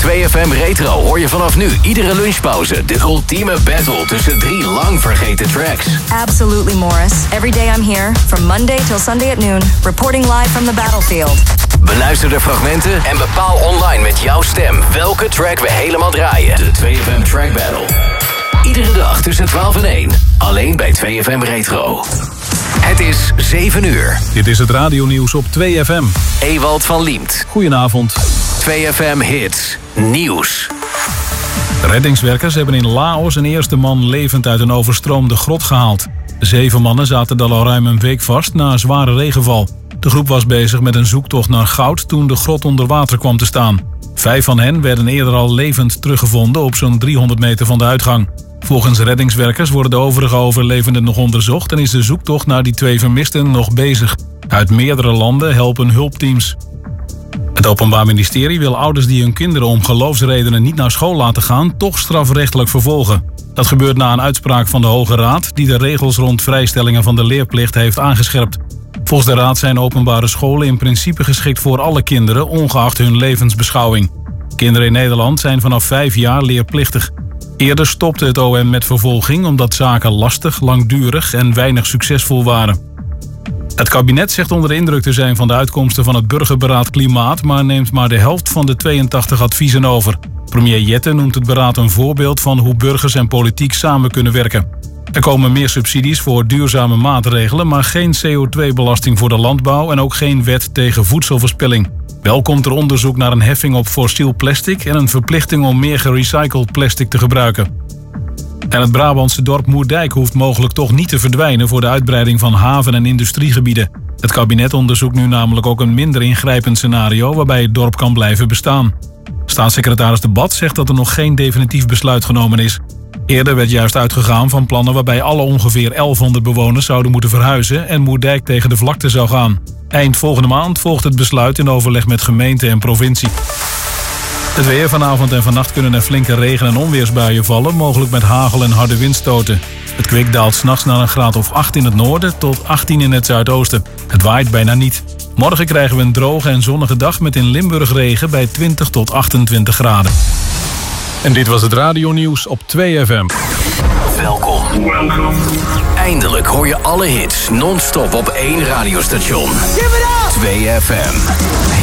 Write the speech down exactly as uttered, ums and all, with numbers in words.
twee F M Retro hoor je vanaf nu iedere lunchpauze de ultieme battle tussen drie lang vergeten tracks. Absolutely, Morris. Every day I'm here, from Monday till Sunday at noon, reporting live from the battlefield. Beluister de fragmenten en bepaal online met jouw stem welke track we helemaal draaien. De twee F M Track Battle. Iedere dag tussen twaalf en één. Alleen bij twee F M Retro. Het is zeven uur. Dit is het radionieuws op twee F M. Ewald van Liemt. Goedenavond. twee F M Hits. Nieuws. Reddingswerkers hebben in Laos een eerste man levend uit een overstroomde grot gehaald. Zeven mannen zaten er al ruim een week vast na een zware regenval. De groep was bezig met een zoektocht naar goud toen de grot onder water kwam te staan. Vijf van hen werden eerder al levend teruggevonden op zo'n driehonderd meter van de uitgang. Volgens reddingswerkers worden de overige overlevenden nog onderzocht en is de zoektocht naar die twee vermisten nog bezig. Uit meerdere landen helpen hulpteams. Het Openbaar Ministerie wil ouders die hun kinderen om geloofsredenen niet naar school laten gaan, toch strafrechtelijk vervolgen. Dat gebeurt na een uitspraak van de Hoge Raad die de regels rond vrijstellingen van de leerplicht heeft aangescherpt. Volgens de Raad zijn openbare scholen in principe geschikt voor alle kinderen, ongeacht hun levensbeschouwing. Kinderen in Nederland zijn vanaf vijf jaar leerplichtig. Eerder stopte het O M met vervolging omdat zaken lastig, langdurig en weinig succesvol waren. Het kabinet zegt onder de indruk te zijn van de uitkomsten van het burgerberaad Klimaat, maar neemt maar de helft van de tweeëntachtig adviezen over. Premier Jette noemt het beraad een voorbeeld van hoe burgers en politiek samen kunnen werken. Er komen meer subsidies voor duurzame maatregelen, maar geen C O twee belasting voor de landbouw en ook geen wet tegen voedselverspilling. Wel komt er onderzoek naar een heffing op fossiel plastic en een verplichting om meer gerecycled plastic te gebruiken. En het Brabantse dorp Moerdijk hoeft mogelijk toch niet te verdwijnen voor de uitbreiding van haven- en industriegebieden. Het kabinet onderzoekt nu namelijk ook een minder ingrijpend scenario waarbij het dorp kan blijven bestaan. Staatssecretaris De Bad zegt dat er nog geen definitief besluit genomen is. Eerder werd juist uitgegaan van plannen waarbij alle ongeveer elfhonderd bewoners zouden moeten verhuizen en Moerdijk tegen de vlakte zou gaan. Eind volgende maand volgt het besluit in overleg met gemeente en provincie. Het weer: vanavond en vannacht kunnen er flinke regen- en onweersbuien vallen, mogelijk met hagel en harde windstoten. Het kwik daalt 's nachts naar een graad of acht in het noorden tot achttien in het zuidoosten. Het waait bijna niet. Morgen krijgen we een droge en zonnige dag met in Limburg regen bij twintig tot achtentwintig graden. En dit was het radionieuws op twee F M. Welkom. Eindelijk hoor je alle hits non-stop op één radiostation. twee F M.